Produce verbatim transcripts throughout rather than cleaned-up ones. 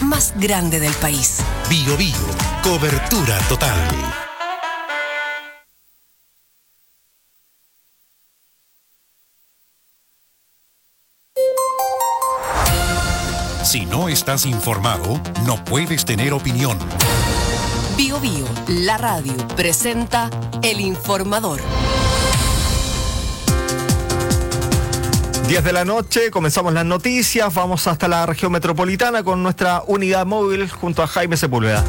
más grande del país. Bio Bio, cobertura total. Si no estás informado, no puedes tener opinión. Bio Bio, la radio, presenta El Informador. diez de la noche, comenzamos las noticias, vamos hasta la región metropolitana con nuestra unidad móvil junto a Jaime Sepúlveda.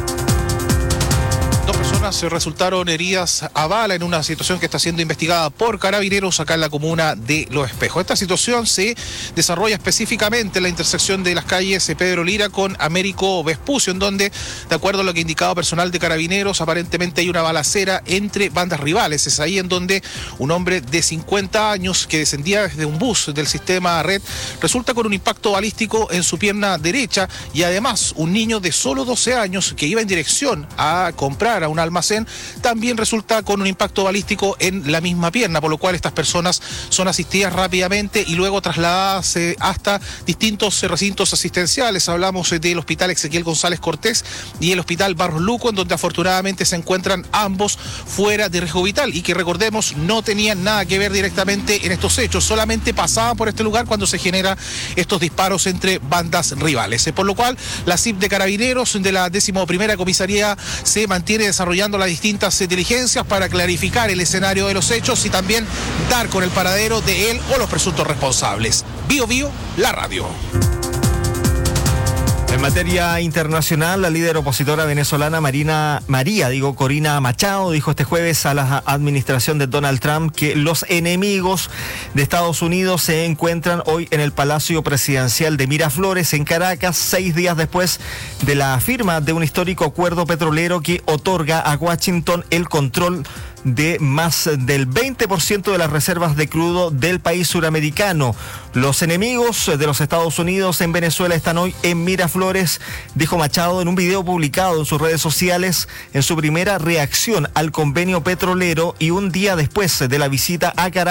Dos personas resultaron heridas a bala en una situación que está siendo investigada por carabineros acá en la comuna de Los Espejos. Esta situación se desarrolla específicamente en la intersección de las calles Pedro Lira con Américo Vespucio, en donde, de acuerdo a lo que ha indicado personal de carabineros, aparentemente hay una balacera entre bandas rivales. Es ahí en donde un hombre de cincuenta años que descendía desde un bus del sistema Red resulta con un impacto balístico en su pierna derecha, y además un niño de solo doce años que iba en dirección a comprar a un almacén también resulta con un impacto balístico en la misma pierna, por lo cual estas personas son asistidas rápidamente y luego trasladadas eh, hasta distintos recintos asistenciales. Hablamos eh, del Hospital Ezequiel González Cortés y el Hospital Barros Luco, en donde afortunadamente se encuentran ambos fuera de riesgo vital y que, recordemos, no tenían nada que ver directamente en estos hechos, solamente pasaban por este lugar cuando se generan estos disparos entre bandas rivales. Eh, por lo cual la C I P de Carabineros de la décimo primera Comisaría se mantiene desarrollando las distintas diligencias para clarificar el escenario de los hechos y también dar con el paradero de él o los presuntos responsables. Bio Bio, la radio. En materia internacional, la líder opositora venezolana Marina, María, digo, Corina Machado, dijo este jueves a la administración de Donald Trump que los enemigos de Estados Unidos se encuentran hoy en el Palacio Presidencial de Miraflores, en Caracas, seis días después de la firma de un histórico acuerdo petrolero que otorga a Washington el control de más del veinte por ciento de las reservas de crudo del país suramericano. Los enemigos de los Estados Unidos en Venezuela están hoy en Miraflores, dijo Machado en un video publicado en sus redes sociales en su primera reacción al convenio petrolero y un día después de la visita a Caracas